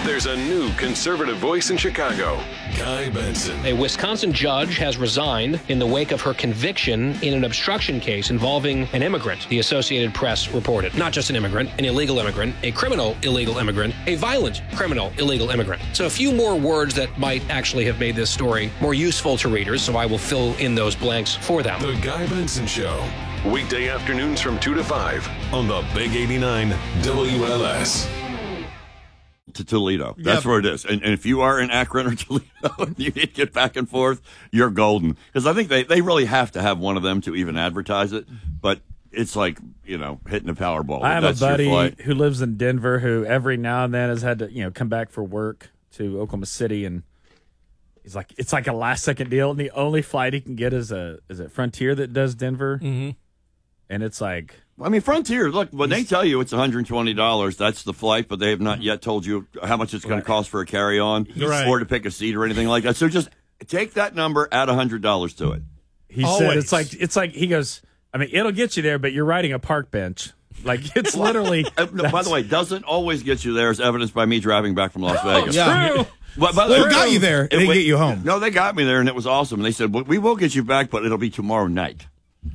There's a new conservative voice in Chicago. Guy Benson. A Wisconsin judge has resigned in the wake of her conviction in an obstruction case involving an immigrant, the Associated Press reported. Not just an immigrant, an illegal immigrant, a criminal illegal immigrant, a violent criminal illegal immigrant. So a few more words that might actually have made this story more useful to readers, so I will fill in those blanks for them. The Guy Benson Show. Weekday afternoons from 2 to 5 on the Big 89 WLS. To Toledo. That's where it is. And if you are in Akron or Toledo and you need to get back and forth, you're golden. Because I think they really have to have one of them to even advertise it. But it's like, hitting a Powerball. I have a buddy who lives in Denver who every now and then has had to, come back for work to Oklahoma City. And he's like, it's like a last second deal. And the only flight he can get is it Frontier that does Denver? Mm-hmm. And it's like... I mean, Frontier, look, when they tell you it's $120, that's the flight, but they have not yet told you how much it's going to cost for a carry-on or to pick a seat or anything like that. So just take that number, add $100 to it. He said it's like he goes, I mean, it'll get you there, but you're riding a park bench. Like, it's literally... No, by the way, doesn't always get you there, as evidenced by me driving back from Las Vegas. True. Who got you there? They get you home. No, they got me there, and it was awesome. And they said, we will get you back, but it'll be tomorrow night.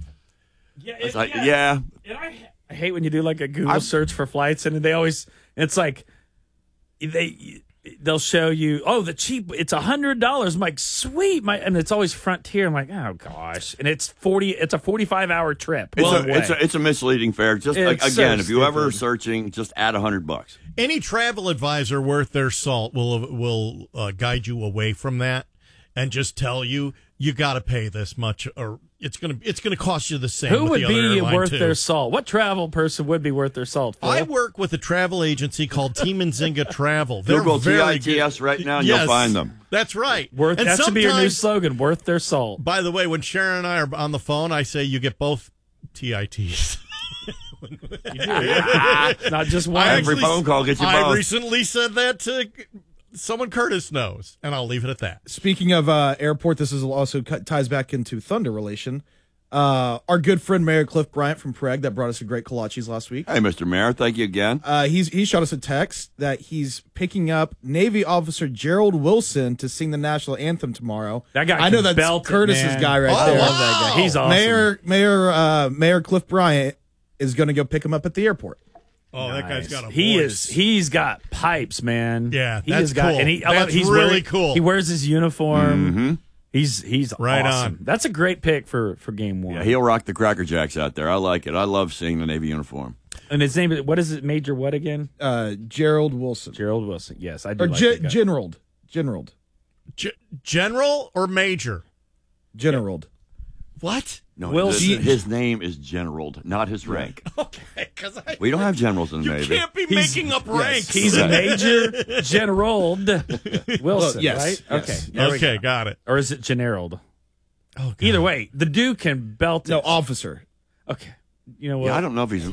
Yeah, And I hate when you do like a Google search for flights, and it's like they'll show you, it's $100. I'm like, sweet, and it's always Frontier. I'm like, oh gosh, and it's a 45-hour trip. It's a misleading fare. Just again, if you ever are searching, just add $100. Any travel advisor worth their salt will guide you away from that and just tell you got to pay this much, or it's gonna cost you the same. Who would the be worth their salt? What travel person would be worth their salt? Phil? I work with a travel agency called Team Nzinga Travel. They're Google very TITS good. right now, and you'll find them. That's right. That should be your new slogan. Worth their salt. By the way, when Sharon and I are on the phone, I say you get both TITs. You do, yeah. Not just one. Every phone call gets you both. I recently said that to someone Curtis knows, and I'll leave it at that. Speaking of airport, this is also ties back into Thunder relation. Our good friend Mayor Cliff Bryant from Prague that brought us a great kolaches last week. Hey, Mr. Mayor, thank you again. He shot us a text that he's picking up Navy officer Gerald Wilson to sing the national anthem tomorrow. That guy, I know that's Curtis's guy right there. I love that guy. He's awesome. Mayor Cliff Bryant is going to go pick him up at the airport. Oh, nice. That guy's got a voice. He's got pipes, man. Yeah, that's cool. And he's really cool. He wears his uniform. Mm-hmm. He's right awesome. on. That's a great pick for game one. Yeah, he'll rock the Cracker Jacks out there. I like it. I love seeing the Navy uniform. And his name, what is it, Major what again? Gerald Wilson. Gerald Wilson, yes. I do or like that guy. General. General or Major? General. What? No, his name is General, not his rank. Okay, because we don't have generals in the Navy. You can't be making up ranks. He's a Major General Wilson, yes, right? Yes. Okay, got it. Or is it Generald? Oh, God. Either way, the dude can belt it. No, officer. Okay. You know what? Yeah, I don't know if he's.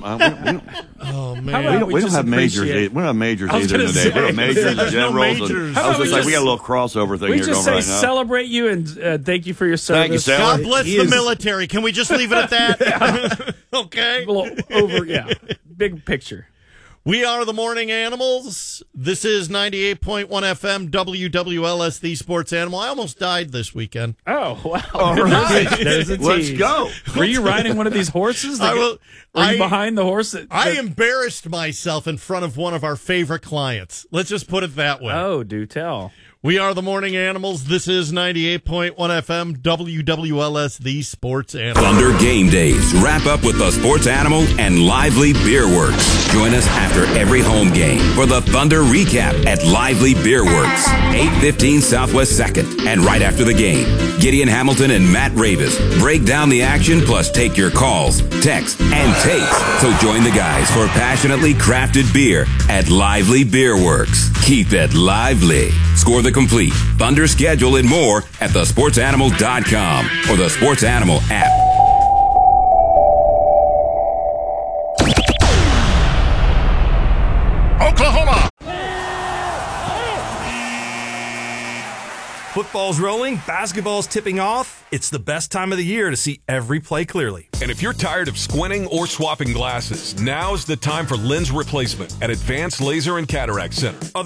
Oh man, we don't have majors. We don't have majors either in the Navy. We don't have majors and generals. I was just like, we got a little crossover thing here going right now. We just say celebrate you and thank you for your service. Thank you, Sally. God bless the military. Can we just leave it at that? Okay. A little big picture. We are the Morning Animals. This is 98.1 FM WWLS, the Sports Animal. I almost died this weekend. Oh, wow. All right. There's a tease. Let's go. Were you riding one of these horses? Were you behind the horse? I embarrassed myself in front of one of our favorite clients. Let's just put it that way. Oh, do tell. We are the Morning Animals. This is 98.1 FM WWLS, the Sports Animal. Thunder Game Days wrap up with the Sports Animal and Lively Beer Works. Join us after every home game for the Thunder recap at Lively Beer Works, 815 Southwest 2nd, and right after the game. Gideon Hamilton and Matt Ravis break down the action, plus take your calls, texts, and takes. So join the guys for passionately crafted beer at Lively Beer Works. Keep it lively. Score the complete Thunder schedule and more at thesportsanimal.com or the Sports Animal app. Oklahoma! Football's rolling, basketball's tipping off. It's the best time of the year to see every play clearly. And if you're tired of squinting or swapping glasses, now's the time for lens replacement at Advanced Laser and Cataract Center.